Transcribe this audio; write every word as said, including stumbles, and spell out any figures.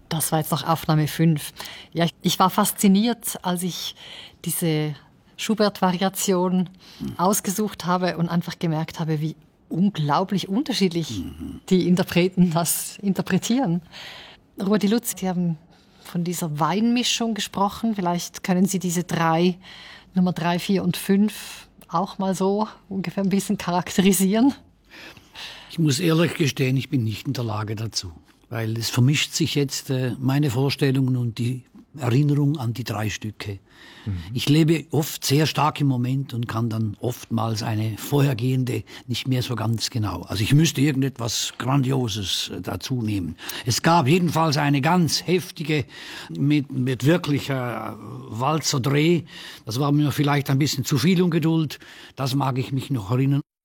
Das war jetzt noch Aufnahme fünf. Ja, ich war fasziniert, als ich diese Schubert-Variation mhm. ausgesucht habe und einfach gemerkt habe, wie unglaublich unterschiedlich mhm. die Interpreten das interpretieren. Rudi Lutz, Sie haben von dieser Weinmischung gesprochen. Vielleicht können Sie diese drei, Nummer drei, vier und fünf, auch mal so ungefähr ein bisschen charakterisieren. Ich muss ehrlich gestehen, ich bin nicht in der Lage dazu. Weil es vermischt sich jetzt äh, meine Vorstellungen und die Erinnerung an die drei Stücke. Mhm. Ich lebe oft sehr stark im Moment und kann dann oftmals eine vorhergehende nicht mehr so ganz genau. Also ich müsste irgendetwas Grandioses äh, dazu nehmen. Es gab jedenfalls eine ganz heftige, mit, mit wirklicher Walzerdreh. Das war mir vielleicht ein bisschen zu viel Ungeduld. Das mag ich mich noch erinnern.